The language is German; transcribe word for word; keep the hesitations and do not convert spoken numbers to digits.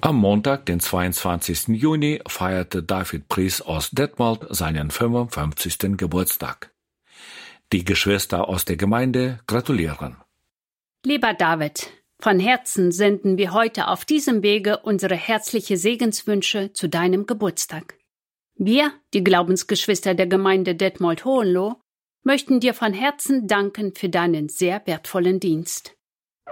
Am Montag, den zweiundzwanzigsten Juni, feierte David Pries aus Detmold seinen fünfundfünfzigsten Geburtstag. Die Geschwister aus der Gemeinde gratulieren. Lieber David, von Herzen senden wir heute auf diesem Wege unsere herzliche Segenswünsche zu deinem Geburtstag. Wir, die Glaubensgeschwister der Gemeinde Detmold-Hohenlohe, möchten dir von Herzen danken für deinen sehr wertvollen Dienst.